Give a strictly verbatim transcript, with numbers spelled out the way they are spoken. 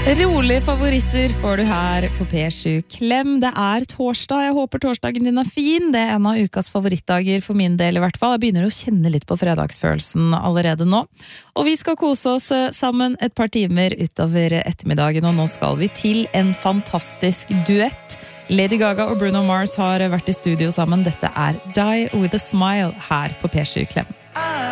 Rolige favoritter får du her på P sju Klem. Det er torsdag, jeg håper torsdagen din er fin. Det er en av ukas favorittdager for min del i hvert fall. Jeg begynner å kjenne litt på fredagsfølelsen allerede nå. Og vi skal kose oss sammen et par timer utover ettermiddagen, og nå skal vi til en fantastisk duett. Lady Gaga og Bruno Mars har vært i studio sammen. Dette er Die With A Smile her på P sju Klem.